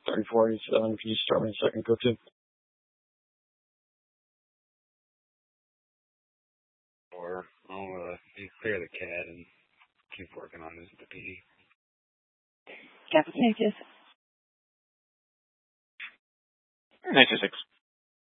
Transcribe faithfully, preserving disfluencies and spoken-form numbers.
thirty-four eighty-seven. Can you start me a second? Go to. Or I'll uh, clear the C A D and keep working on this with the P D. Captain Sanchez. ninety-six.